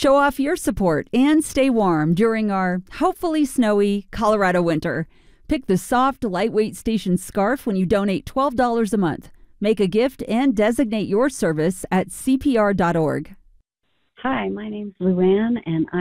Show off your support and stay warm during our hopefully snowy Colorado winter. Pick the soft, lightweight station scarf when you donate $12 a month. Make a gift and designate your service at CPR.org. Hi, my name's Luann, and